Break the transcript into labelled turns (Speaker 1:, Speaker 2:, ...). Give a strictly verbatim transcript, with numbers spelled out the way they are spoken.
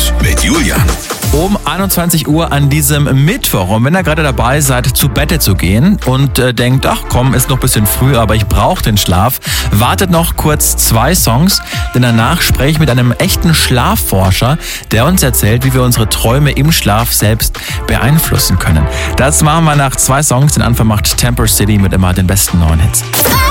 Speaker 1: Schlaf mit Julian.
Speaker 2: Um einundzwanzig Uhr an diesem Mittwoch. Und wenn ihr gerade dabei seid, zu Bette zu gehen und äh, denkt, ach komm, ist noch ein bisschen früh, aber ich brauche den Schlaf, wartet noch kurz zwei Songs, denn danach spreche ich mit einem echten Schlafforscher, der uns erzählt, wie wir unsere Träume im Schlaf selbst beeinflussen können. Das machen wir nach zwei Songs. Den Anfang macht Temper City mit immer den besten neuen Hits.